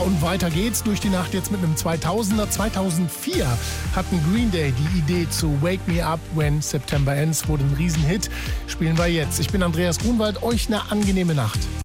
und weiter geht's durch die Nacht jetzt mit einem 2000er. 2004 hatten Green Day die Idee zu Wake Me Up When September Ends, wurde ein Riesenhit. Spielen wir jetzt. Ich bin Andreas Grunwald, euch eine angenehme Nacht.